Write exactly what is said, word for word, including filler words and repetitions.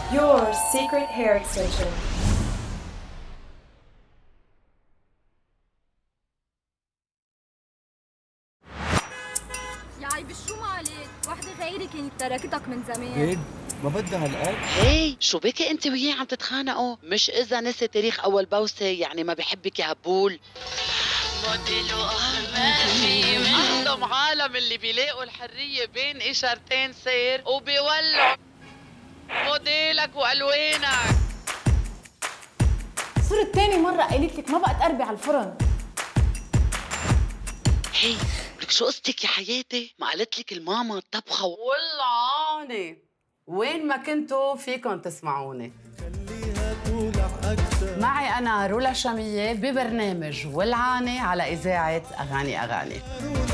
Your secret hair extension. يا عيب شو مالك؟ وحدة غيري كانت تركتك من زمان. جد؟ ما بدها هالقد؟ هي شو بكي انت وياه عم تتخانقوا؟ مش اذا نسي تاريخ اول بوسه يعني ما بحبك يا هبول. موديلو ما في منهم عالم اللي بيلاقوا الحريه بين اشارتين سير وبيولعوا موديلك والوانك. صرت تاني مرة قايلت لك ما بقى تقربي على الفرن. هي لك شو قصتك يا حياتي؟ ما قالت لك الماما طبخه و... والله وين ما كنتوا فيكم تسمعوني. معي أنا رولا شامية ببرنامج ولعانة على إذاعة أغاني أغاني.